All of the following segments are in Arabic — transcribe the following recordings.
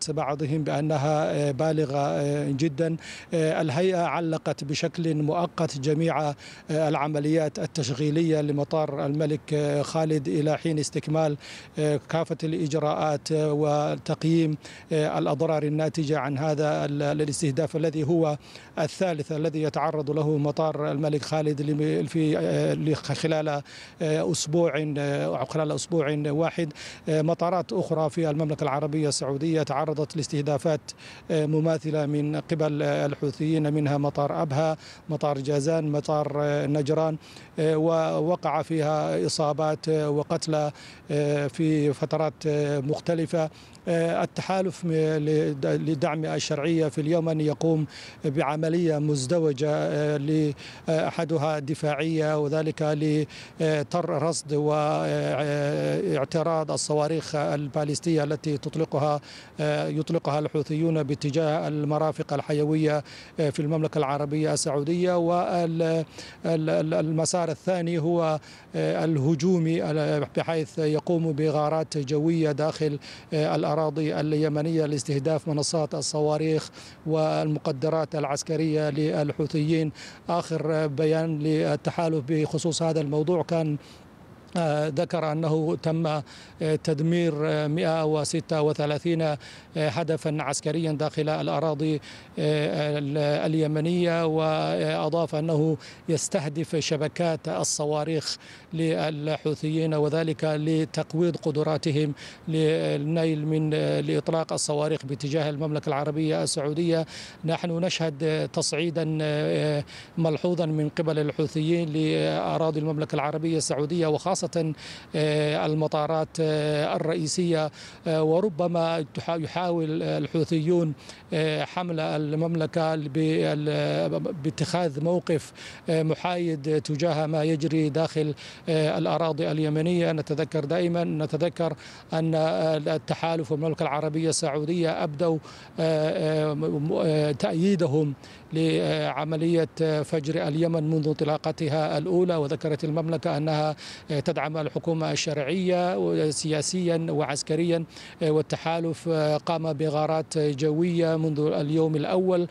تعبيرات بعضهم بأنها بالغة جدا. الهيئة علقت بشكل مؤقت جميع العمليات التشغيلية لمطار الملك خالد إلى حين استكمال كافة الإجراءات وتقييم الأضرار الناتجة عن هذا الاستهداف الذي هو الثالث الذي يتعرض له مطار الملك خالد في خلال أسبوع واحد. مطارات أخرى في المملكة العربية السعودية تعرضت لاستهدافات مماثلة من قبل الحوثيين، منها مطار أبها، مطار جازان، مطار نجران، ووقع فيها إصابات وقتلى في فترات مختلفة. التحالف لدعم الشرعية في اليمن يقوم بعملية مزدوجة، لأحدها دفاعية وذلك لرصد واعتراض الصواريخ الباليستية التي يطلقها الحوثيون باتجاه المرافق الحيوية في المملكة العربية السعودية. والمسار الثاني هو الهجومي بحيث يقوم بغارات جوية داخل الأراضي اليمنية لاستهداف منصات الصواريخ والمقدرات العسكرية للحوثيين. آخر بيان للتحالف بخصوص هذا الموضوع كان ذكر أنه تم تدمير 136 هدفا عسكريا داخل الأراضي اليمنية، وأضاف أنه يستهدف شبكات الصواريخ للحوثيين وذلك لتقويض قدراتهم لإطلاق الصواريخ باتجاه المملكة العربية السعودية. نحن نشهد تصعيدا ملحوظا من قبل الحوثيين لأراضي المملكة العربية السعودية وخاصة المطارات الرئيسية، وربما يحاول الحوثيون حمل المملكة باتخاذ موقف محايد تجاه ما يجري داخل الأراضي اليمنية. نتذكر أن التحالف والمملكة العربية السعودية أبدوا تأييدهم لعملية فجر اليمن منذ انطلاقتها الأولى، وذكرت المملكة أنها تدعم الحكومة الشرعية سياسيا وعسكريا، والتحالف قام بغارات جوية منذ اليوم الأول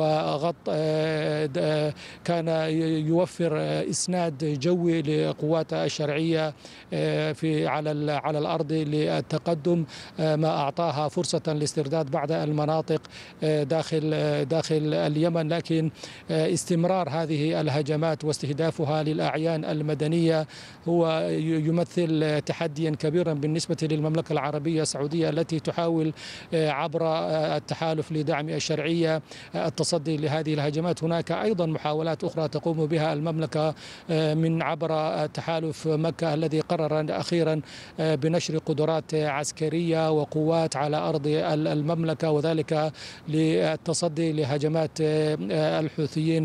كان يوفر إسناد جوي لقوات الشرعية على الأرض للتقدم، ما أعطاها فرصة لاسترداد بعض المناطق داخل اليمن. لكن استمرار هذه الهجمات واستهدافها للأعيان المدنية هو يمثل تحديا كبيرا بالنسبة للمملكة العربية السعودية التي تحاول عبر التحالف لدعم الشرعية التصدي لهذه الهجمات. هناك أيضا محاولات أخرى تقوم بها المملكة من عبر تحالف مكة الذي قرر أخيرا بنشر قدرات عسكرية وقوات على أرض المملكة، وذلك للتصدي لهجمات الحوثيين.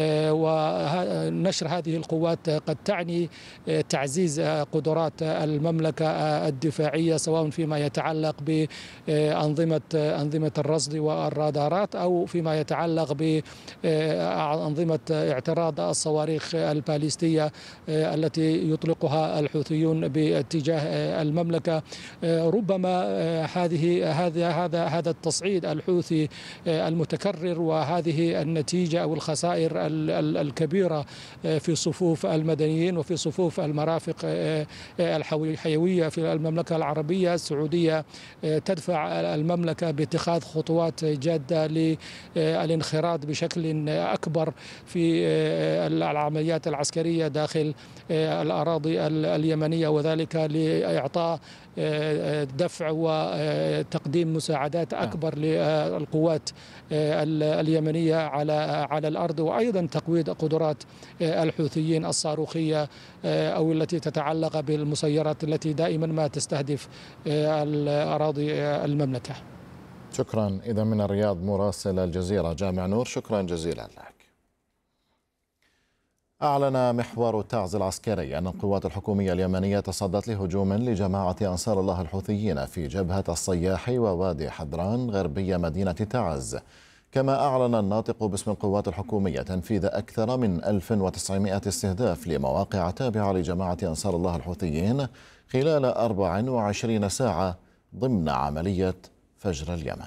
ونشر هذه القوات قد تعني تعزيز قدرات المملكة الدفاعية، سواء فيما يتعلق بأنظمة الرصد والرادارات أو فيما يتعلق بأنظمة اعتراض الصواريخ الباليستية التي يطلقها الحوثيون باتجاه المملكة. ربما هذا التصعيد الحوثي المتكرر وهذه النتيجة أو الخسائر الكبيرة في صفوف المدنيين وفي صفوف المرافق الحيوية في المملكة العربية السعودية تدفع المملكة باتخاذ خطوات جادة للانخراط بشكل أكبر في العمليات العسكرية داخل الأراضي اليمنية، وذلك لإعطاء دفع وتقديم مساعدات أكبر للقوات اليمنية على الأرض، وأيضا تقويض قدرات الحوثيين الصاروخية أو التي تتعلق بالمسيرات التي دائما ما تستهدف الأراضي المملكة. شكرا. إذا من الرياض مراسل الجزيرة جامع نور، شكرا جزيلا لك. أعلن محور التعز العسكري أن القوات الحكومية اليمنية تصدت لهجوم لجماعة أنصار الله الحوثيين في جبهة الصياح ووادي حدران غربية مدينة تعز. كما أعلن الناطق باسم القوات الحكومية تنفيذ أكثر من 1900 استهداف لمواقع تابعة لجماعة أنصار الله الحوثيين خلال 24 ساعة ضمن عملية فجر اليمن.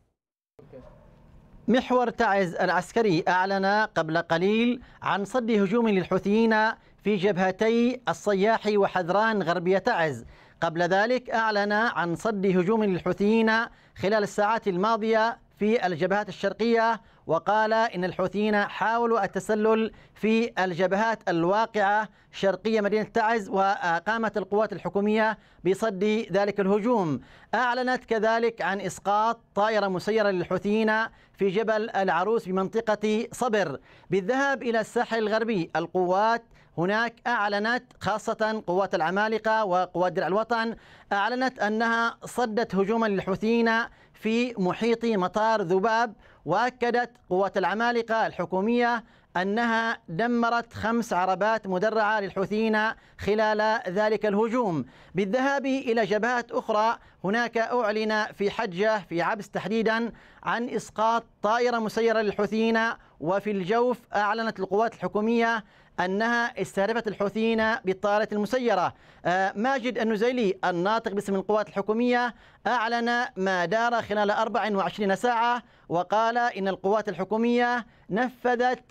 محور تعز العسكري أعلن قبل قليل عن صد هجوم للحوثيين في جبهتي الصياح وحذران غربية تعز. قبل ذلك أعلن عن صد هجوم للحوثيين خلال الساعات الماضية في الجبهات الشرقية، وقال إن الحوثيين حاولوا التسلل في الجبهات الواقعة شرقية مدينة تعز، وقامت القوات الحكومية بصد ذلك الهجوم. أعلنت كذلك عن إسقاط طائرة مسيرة للحوثيين في جبل العروس بمنطقة صبر. بالذهاب إلى الساحل الغربي، القوات هناك أعلنت، خاصة قوات العمالقة وقوات درع الوطن، أعلنت أنها صدت هجوما للحوثيين في محيط مطار ذباب. وأكدت قوات العمالقة الحكومية أنها دمرت 5 عربات مدرعة للحوثيين خلال ذلك الهجوم. بالذهاب إلى جبهات أخرى، هناك أعلن في حجة في عبس تحديدا عن إسقاط طائرة مسيرة للحوثيين، وفي الجوف أعلنت القوات الحكومية أنها استهدفت الحوثيين بالطائرة المسيرة. ماجد النزيلي الناطق باسم القوات الحكومية أعلن ما دار خلال 24 ساعة، وقال إن القوات الحكومية نفذت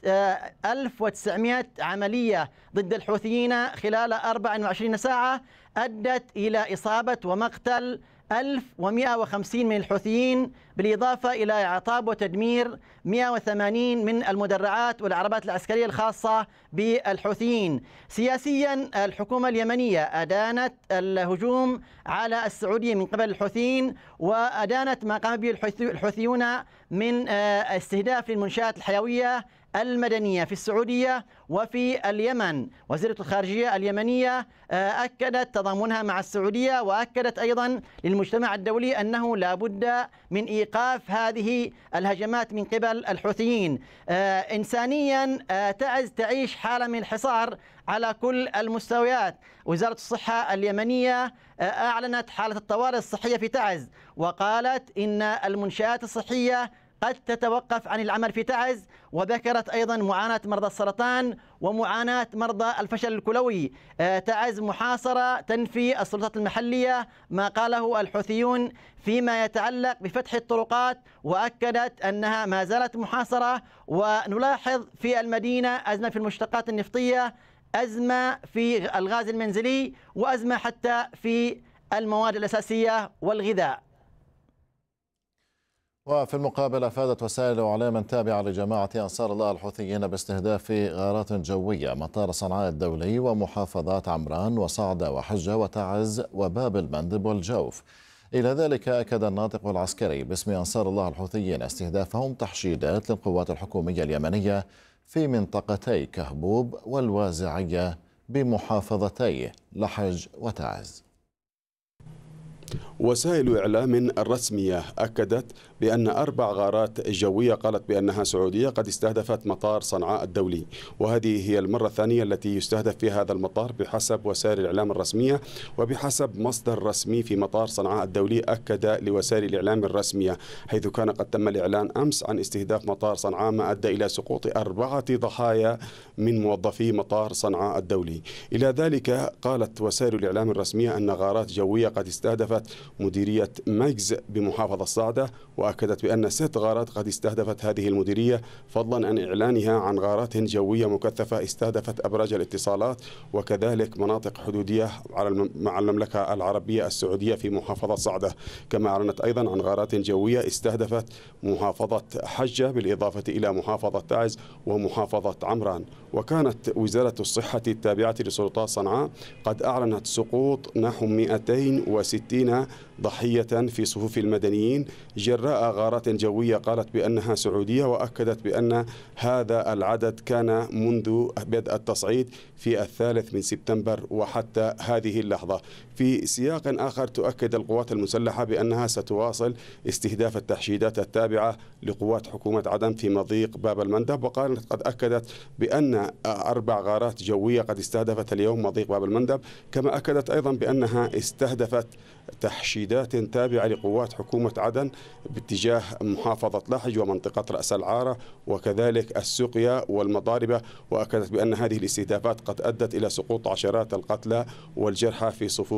1900 عملية ضد الحوثيين خلال 24 ساعة، أدت إلى إصابة ومقتل 1150 من الحوثيين، بالإضافة إلى إعطاب وتدمير 180 من المدرعات والعربات العسكرية الخاصة بالحوثيين. سياسيا، الحكومة اليمنية أدانت الهجوم على السعودية من قبل الحوثيين، وأدانت ما قام به الحوثيون من استهداف للمنشآت الحيوية المدنية في السعودية وفي اليمن. وزيرة الخارجية اليمنية أكدت تضامنها مع السعودية، وأكدت أيضا للمجتمع الدولي أنه لا بد من إيقاف هذه الهجمات من قبل الحوثيين. إنسانيا، تعز تعيش حالة من الحصار على كل المستويات. وزارة الصحة اليمنية أعلنت حالة الطوارئ الصحية في تعز، وقالت إن المنشآت الصحية قد تتوقف عن العمل في تعز، وذكرت أيضا معاناة مرضى السرطان ومعاناة مرضى الفشل الكلوي. تعز محاصرة، تنفي السلطات المحلية ما قاله الحوثيون فيما يتعلق بفتح الطرقات، وأكدت أنها ما زالت محاصرة. ونلاحظ في المدينة أزمة في المشتقات النفطية، أزمة في الغاز المنزلي، وأزمة حتى في المواد الأساسية والغذاء. وفي المقابل، أفادت وسائل إعلام تابعة لجماعة أنصار الله الحوثيين باستهداف غارات جوية مطار صنعاء الدولي ومحافظات عمران وصعدة وحجة وتعز وباب المندب والجوف. إلى ذلك، أكد الناطق العسكري باسم أنصار الله الحوثيين استهدافهم تحشيدات للقوات الحكومية اليمنية في منطقتي كهبوب والوازعية بمحافظتي لحج وتعز. وسائل إعلام رسمية أكدت بأن 4 غارات جوية قالت بأنها سعودية قد استهدفت مطار صنعاء الدولي، وهذه هي المرة الثانية التي يستهدف فيها هذا المطار بحسب وسائل الإعلام الرسمية. وبحسب مصدر رسمي في مطار صنعاء الدولي أكد لوسائل الإعلام الرسمية، حيث كان قد تم الإعلان أمس عن استهداف مطار صنعاء، ما أدى إلى سقوط 4 ضحايا من موظفي مطار صنعاء الدولي. إلى ذلك، قالت وسائل الإعلام الرسمية أن غارات جوية قد استهدفت مديرية مجز بمحافظة صعدة، وأكدت بأن 6 غارات قد استهدفت هذه المديرية، فضلا عن إعلانها عن غارات جوية مكثفة استهدفت أبراج الاتصالات وكذلك مناطق حدودية مع المملكة العربية السعودية في محافظة صعدة. كما أعلنت أيضا عن غارات جوية استهدفت محافظة حجة بالإضافة إلى محافظة تعز ومحافظة عمران. وكانت وزارة الصحة التابعة لسلطات صنعاء قد أعلنت سقوط نحو 260 ضحية في صفوف المدنيين جراء غارات جوية قالت بأنها سعودية، وأكدت بأن هذا العدد كان منذ بدء التصعيد في 3 سبتمبر وحتى هذه اللحظة. في سياق آخر، تؤكد القوات المسلحة بأنها ستواصل استهداف التحشيدات التابعة لقوات حكومة عدن في مضيق باب المندب، وقالت قد أكدت بأن 4 غارات جوية قد استهدفت اليوم مضيق باب المندب. كما أكدت أيضا بأنها استهدفت تحشيدات تابعة لقوات حكومة عدن باتجاه محافظة لحج ومنطقة رأس العارة وكذلك السقيا والمضاربة، وأكدت بأن هذه الاستهدافات قد أدت إلى سقوط عشرات القتلى والجرحى في صفوف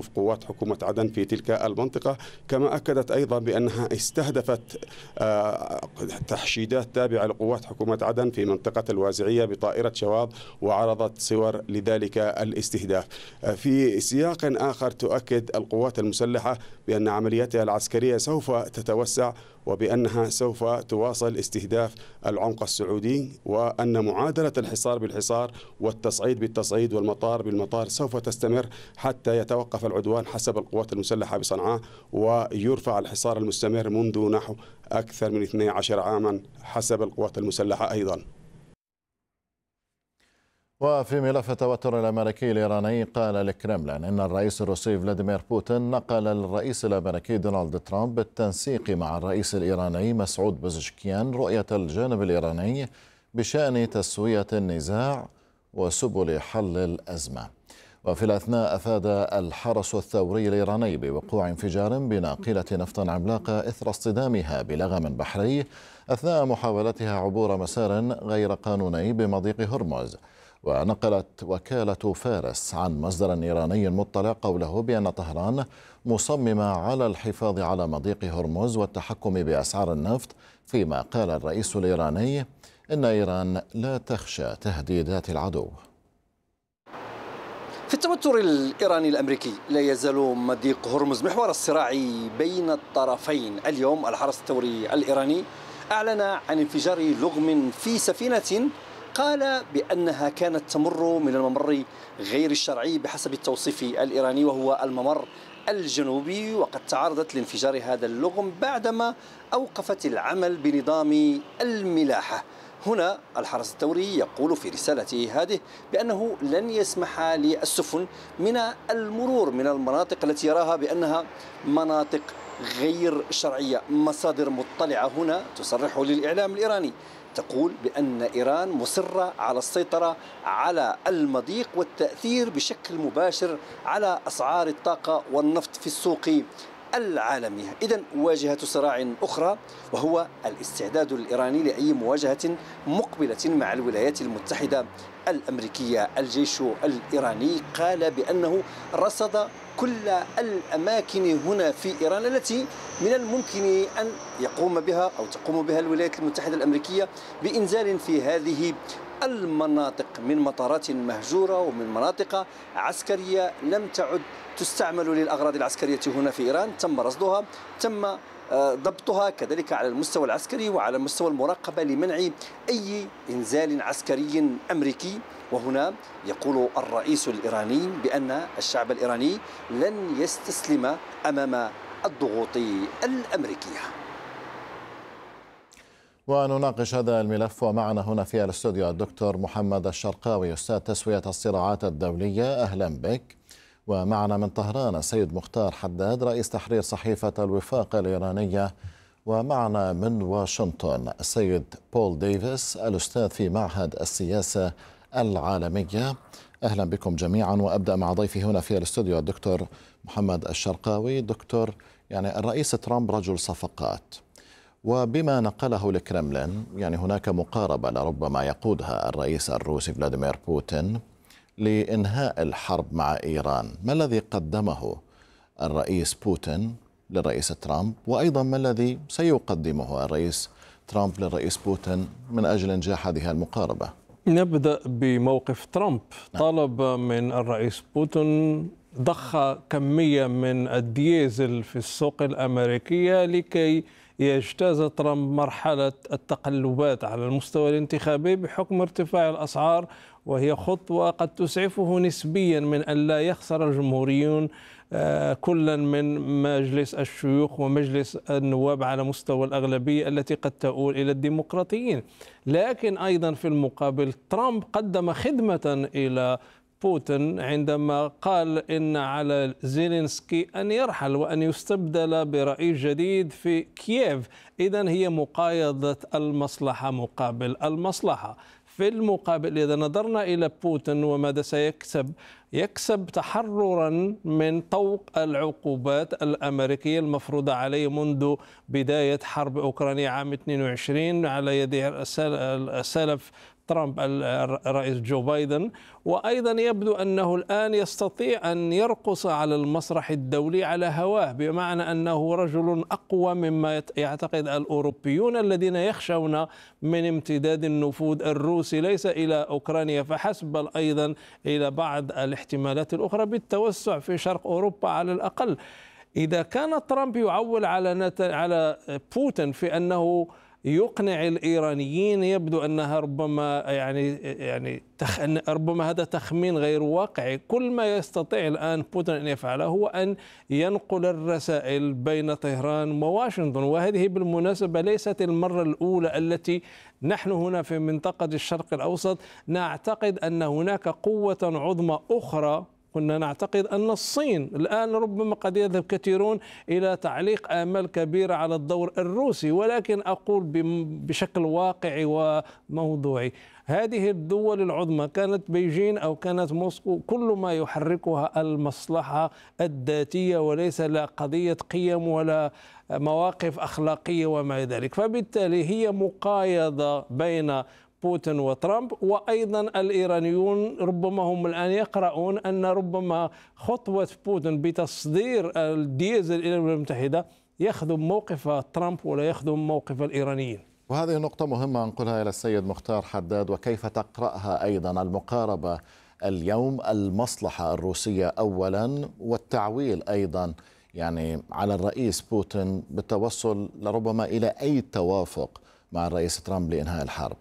قوات حكومة عدن في تلك المنطقة. كما أكدت أيضا بأنها استهدفت تحشيدات تابعة لقوات حكومة عدن في منطقة الوازعية بطائرة شواظ، وعرضت صور لذلك الاستهداف. في سياق آخر تؤكد القوات المسلحة بأن عملياتها العسكرية سوف تتوسع، وبأنها سوف تواصل استهداف العمق السعودي، وأن معادلة الحصار بالحصار والتصعيد بالتصعيد والمطار بالمطار سوف تستمر حتى يتوقف العدوان حسب القوات المسلحة بصنعاء، ويرفع الحصار المستمر منذ نحو أكثر من 12 عاما حسب القوات المسلحة أيضا. وفي ملف التوتر الأمريكي الإيراني، قال الكرملين إن الرئيس الروسي فلاديمير بوتين نقل للرئيس الأمريكي دونالد ترامب بالتنسيق مع الرئيس الإيراني مسعود بزشكيان رؤية الجانب الإيراني بشأن تسوية النزاع وسبل حل الأزمة. وفي الأثناء أفاد الحرس الثوري الإيراني بوقوع انفجار بناقلة نفط عملاقة إثر اصطدامها بلغم بحري أثناء محاولتها عبور مسار غير قانوني بمضيق هرمز. ونقلت وكالة فارس عن مصدر إيراني مطلع قوله بأن طهران مصممة على الحفاظ على مضيق هرمز والتحكم بأسعار النفط، فيما قال الرئيس الإيراني إن إيران لا تخشى تهديدات العدو. في التوتر الإيراني الأمريكي لا يزال مضيق هرمز محور الصراع بين الطرفين. اليوم الحرس الثوري الإيراني أعلن عن انفجار لغم في سفينة قال بأنها كانت تمر من الممر غير الشرعي بحسب التوصيف الإيراني، وهو الممر الجنوبي. وقد تعرضت لانفجار هذا اللغم بعدما أوقفت العمل بنظام الملاحة. هنا الحرس الثوري يقول في رسالته هذه بأنه لن يسمح للسفن من المرور من المناطق التي يراها بأنها مناطق غير شرعية. مصادر مطلعة هنا تصرح للإعلام الإيراني تقول بأن إيران مصرة على السيطرة على المضيق والتأثير بشكل مباشر على أسعار الطاقة والنفط في السوق العالمية. إذن واجهة صراع أخرى، وهو الاستعداد الإيراني لأي مواجهة مقبلة مع الولايات المتحدة الأمريكية. الجيش الإيراني قال بأنه رصد كل الأماكن هنا في إيران التي من الممكن أن يقوم بها أو تقوم بها الولايات المتحدة الأمريكية بإنزال في هذه المناطق من مطارات مهجورة ومن مناطق عسكرية لم تعد تستعمل للأغراض العسكرية هنا في إيران. تم رصدها، تم ضبطها كذلك على المستوى العسكري وعلى مستوى المراقبة لمنع أي إنزال عسكري أمريكي. وهنا يقول الرئيس الإيراني بأن الشعب الإيراني لن يستسلم أمام الضغوط الأمريكية. ونناقش هذا الملف ومعنا هنا في الاستوديو الدكتور محمد الشرقاوي أستاذ تسوية الصراعات الدولية، أهلا بك. ومعنا من طهران السيد مختار حداد رئيس تحرير صحيفة الوفاق الإيرانية، ومعنا من واشنطن السيد بول ديفيس الأستاذ في معهد السياسة العالمية. أهلا بكم جميعا. وأبدأ مع ضيفي هنا في الاستوديو الدكتور محمد الشرقاوي. دكتور، يعني الرئيس ترامب رجل صفقات، وبما نقله الكرملين يعني هناك مقاربة لربما يقودها الرئيس الروسي فلاديمير بوتين لإنهاء الحرب مع إيران. ما الذي قدمه الرئيس بوتين للرئيس ترامب، وأيضا ما الذي سيقدمه الرئيس ترامب للرئيس بوتين من أجل إنجاح هذه المقاربة؟ نبدأ بموقف ترامب. طلب من الرئيس بوتين ضخ كمية من الديزل في السوق الأمريكية لكي يجتاز ترامب مرحلة التقلبات على المستوى الانتخابي بحكم ارتفاع الأسعار، وهي خطوة قد تسعفه نسبيا من أن لا يخسر الجمهوريون كلا من مجلس الشيوخ ومجلس النواب على مستوى الأغلبية التي قد تؤول إلى الديمقراطيين. لكن أيضا في المقابل ترامب قدم خدمة إلى بوتين عندما قال إن على زيلينسكي أن يرحل وأن يستبدل برئيس جديد في كييف. إذن هي مقايضة المصلحة مقابل المصلحة. في المقابل إذا نظرنا إلى بوتين وماذا سيكسب، يكسب تحررا من طوق العقوبات الأمريكية المفروضة عليه منذ بداية حرب أوكرانيا عام 22 على يد السلف ترامب الرئيس جو بايدن. وأيضا يبدو أنه الآن يستطيع أن يرقص على المسرح الدولي على هواه، بمعنى أنه رجل أقوى مما يعتقد الأوروبيون الذين يخشون من امتداد النفوذ الروسي ليس إلى أوكرانيا فحسب، بل أيضا إلى بعض الاحتمالات الأخرى بالتوسع في شرق أوروبا على الأقل. إذا كان ترامب يعول على بوتين في أنه يقنع الإيرانيين، يبدو أنها ربما ربما هذا تخمين غير واقعي. كل ما يستطيع الآن بوتين أن يفعله هو أن ينقل الرسائل بين طهران وواشنطن. وهذه بالمناسبة ليست المرة الأولى التي نحن هنا في منطقة الشرق الأوسط نعتقد أن هناك قوة عظمى أخرى. كنا نعتقد أن الصين الآن ربما قد يذهب كثيرون إلى تعليق آمال كبيرة على الدور الروسي، ولكن أقول بشكل واقعي وموضوعي هذه الدول العظمى كانت بيجين أو كانت موسكو كل ما يحركها المصلحة الذاتية وليس لا قضية قيم ولا مواقف أخلاقية وما ذلك. فبالتالي هي مقايضة بين بوتين وترامب. وأيضا الإيرانيون ربما هم الآن يقرؤون أن ربما خطوة بوتين بتصدير الديزل إلى الولايات المتحدة يخدم موقف ترامب ولا يخدم موقف الإيرانيين. وهذه نقطة مهمة أنقلها إلى السيد مختار حداد، وكيف تقرأها أيضا المقاربة اليوم، المصلحة الروسية أولا والتعويل أيضا يعني على الرئيس بوتين بالتوصل لربما إلى أي توافق مع الرئيس ترامب لإنهاء الحرب.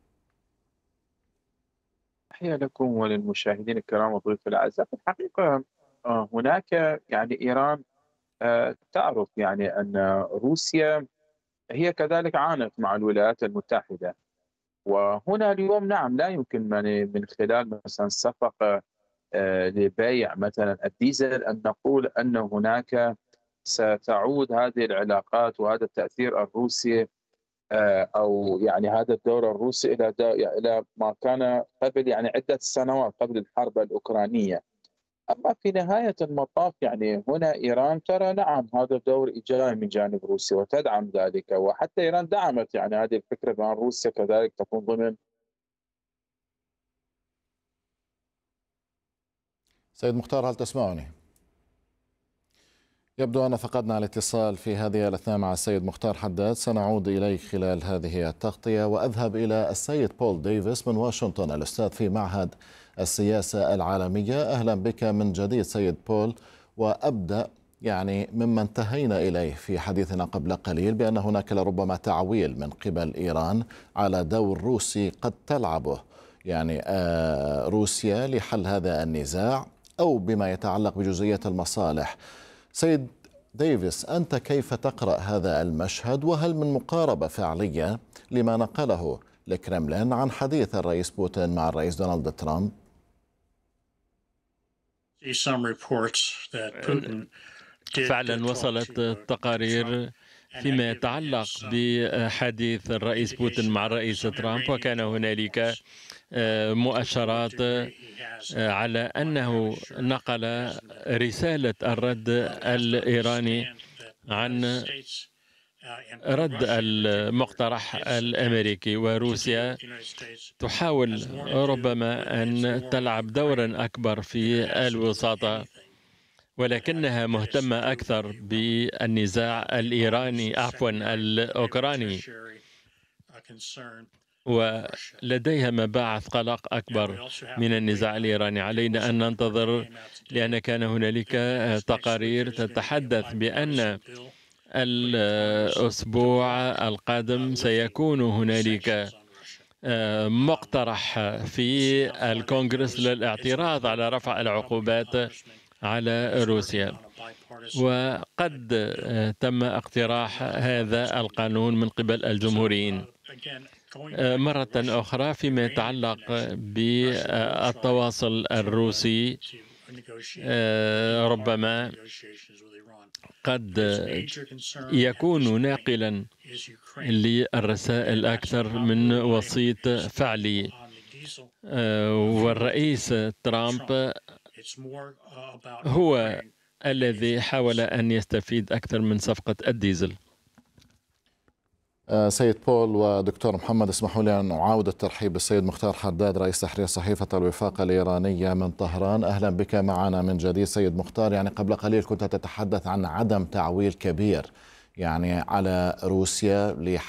تحية لكم وللمشاهدين الكرام وضيوف الأعزاء. في الحقيقة هناك يعني إيران تعرف يعني أن روسيا هي كذلك عانت مع الولايات المتحدة، وهنا اليوم نعم لا يمكن من خلال مثلا صفقة لبيع مثلا الديزل أن نقول أن هناك ستعود هذه العلاقات وهذا التأثير الروسي أو يعني هذا الدور الروسي إلى ما كان قبل يعني عدة سنوات قبل الحرب الأوكرانية. أما في نهاية المطاف يعني هنا إيران ترى نعم هذا دور إيجابي من جانب روسيا وتدعم ذلك، وحتى إيران دعمت يعني هذه الفكرة بأن روسيا كذلك تكون ضمن. سيد مختار، هل تسمعني؟ يبدو أن فقدنا الاتصال في هذه الأثناء مع السيد مختار حداد. سنعود إليك خلال هذه التغطية وأذهب إلى السيد بول ديفيس من واشنطن، الأستاذ في معهد السياسة العالمية. أهلا بك من جديد سيد بول، وأبدأ يعني مما انتهينا إليه في حديثنا قبل قليل بأن هناك لربما تعويل من قبل إيران على دور روسي قد تلعبه يعني روسيا لحل هذا النزاع أو بما يتعلق بجزئية المصالح. سيد ديفيس، أنت كيف تقرأ هذا المشهد، وهل من مقاربة فعلية لما نقله الكرملين عن حديث الرئيس بوتين مع الرئيس دونالد ترامب؟ فعلا وصلت تقارير فيما يتعلق بحديث الرئيس بوتين مع الرئيس ترامب، وكان هنالك مؤشرات على أنه نقل رسالة الرد الإيراني عن رد المقترح الأمريكي، وروسيا تحاول ربما أن تلعب دورا أكبر في الوساطة، ولكنها مهتمة أكثر بالنزاع الأوكراني، ولديها مباعث قلق أكبر من النزاع الإيراني. علينا أن ننتظر، لأن كان هنالك تقارير تتحدث بأن الأسبوع القادم سيكون هنالك مقترح في الكونغرس للاعتراض على رفع العقوبات على روسيا، وقد تم اقتراح هذا القانون من قبل الجمهوريين. مرة أخرى فيما يتعلق بالتواصل الروسي، ربما قد يكون ناقلا للرسائل أكثر من وسيط فعلي، والرئيس ترامب هو الذي حاول أن يستفيد أكثر من صفقة الديزل. سيد بول ودكتور محمد، اسمحوا لي أن أعاود الترحيب بالسيد مختار حداد رئيس تحرير صحيفة الوفاق الإيرانية من طهران. أهلا بك معنا من جديد. سيد مختار، يعني قبل قليل كنت تتحدث عن عدم تعويل كبير يعني على روسيا